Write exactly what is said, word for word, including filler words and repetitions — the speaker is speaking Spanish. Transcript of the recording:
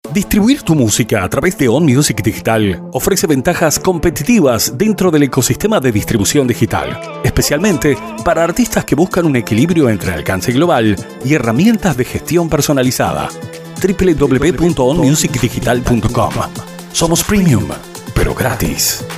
Distribuir tu música a través de On Music Digital ofrece ventajas competitivas dentro del ecosistema de distribución digital, especialmente para artistas que buscan un equilibrio entre alcance global y herramientas de gestión personalizada. doble u doble u doble u punto on music digital punto com. Somos premium, pero gratis.